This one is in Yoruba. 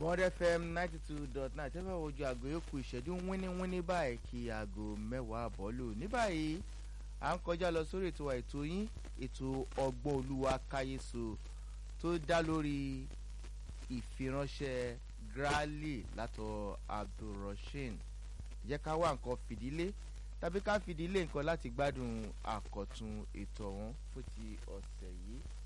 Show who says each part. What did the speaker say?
Speaker 1: Bond FM 92.9 tẹ́fẹ́ wojú aago yòókù ìṣẹ́jú wíníwíní báyìí kí aago mẹ́wàá àbọ̀ lù. Ní báyìí à ń kọjá lọ sórí ètò yín ètò ọgbọ́n olúwa káyéso tó dá lórí ìfiránṣẹ́ Grally látọ̀ Abdulrasheed. Jẹ́ ká wá nǹkan fìdílé tàbí ká fìdílé nǹkan láti gbádùn àkọ̀tun ètò ọ̀hún fún ti ọ̀sẹ̀ yìí.